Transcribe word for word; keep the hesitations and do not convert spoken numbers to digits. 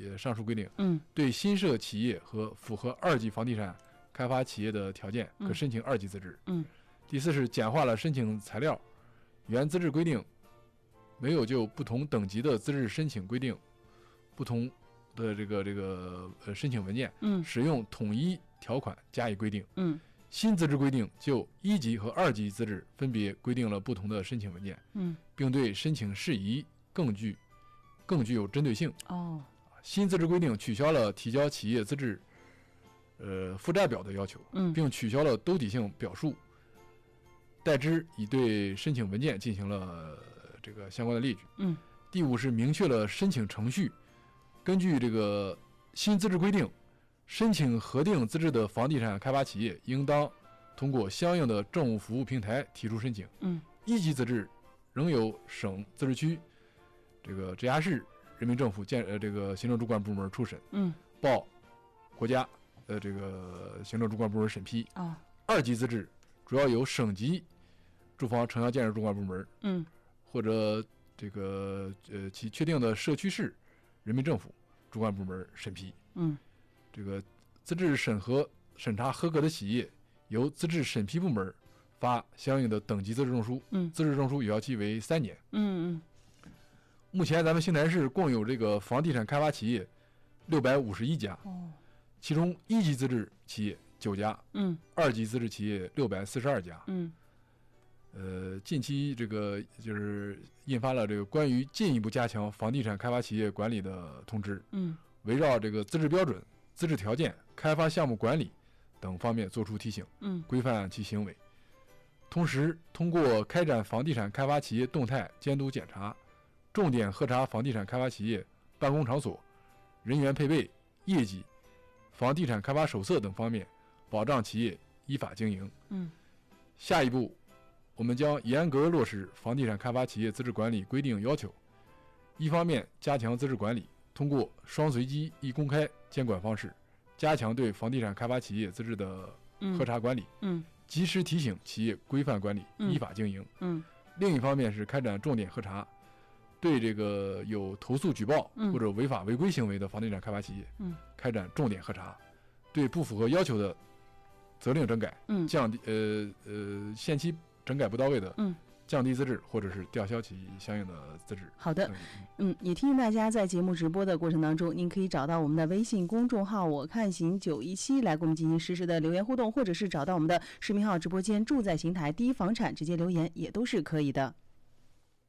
呃上述规定。 嗯， 对新设企业和符合二级房地产开发企业的条件，可申请二级资质。 嗯， 第四是简化了申请材料，原资质规定没有就不同等级的资质申请规定不同的这个这个呃申请文件， 嗯， 使用统一条款加以规定。 嗯， 新资质规定就一级和二级资质分别规定了不同的申请文件， 嗯， 并对申请事宜更具更具有针对性。 哦， 新资质规定取消了提交企业资质呃负债表的要求， 嗯， 并取消了兜底性表述，代之已对申请文件进行了、呃、这个相关的列举。 嗯， 第五是明确了申请程序，根据这个新资质规定，申请核定资质的房地产开发企业应当通过相应的政务服务平台提出申请。 嗯， 一级资质仍由省、自治区、这个直辖市人民政府建呃这个行政主管部门初审， 嗯， 报国家呃这个行政主管部门审批。 哦， 二级资质主要由省级住房城乡建设主管部门， 嗯， 或者这个呃其确定的社区市人民政府主管部门审批。 嗯， 这个资质审核审查合格的企业，由资质审批部门发相应的等级资质证书。 嗯， 资质证书有效期为三年。 嗯嗯。 目前咱们邢台市共有这个房地产开发企业六百五十一家， 哦， 其中一级资质企业九家， 嗯， 二级资质企业六百四十二家。 嗯， 呃，近期这个就是印发了这个关于进一步加强房地产开发企业管理的通知。 嗯， 围绕这个资质标准、资质条件、开发项目管理等方面作出提醒， 嗯， 规范其行为。同时，通过开展房地产开发企业动态监督检查，重点核查房地产开发企业办公场所、人员配备、业绩、房地产开发手册等方面，保障企业依法经营。 嗯， 下一步，我们将严格落实房地产开发企业资质管理规定要求，一方面加强资质管理，通过双随机一公开监管方式，加强对房地产开发企业资质的核查管理， 嗯， 及时提醒企业规范管理、 嗯、 依法经营。 嗯， 另一方面是开展重点核查，对这个有投诉举报或者违法违规行为的房地产开发企业， 嗯， 开展重点核查，对不符合要求的责令整改， 嗯， 降低呃呃限期整改不到位的， 嗯， 降低资质或者是吊销其相应的资质。 好的，嗯，也提醒大家在节目直播的过程当中，您可以找到我们的微信公众号我看行九一七来跟我们进行实时的留言互动，或者是找到我们的视频号直播间住在邢台第一房产直接留言也都是可以的。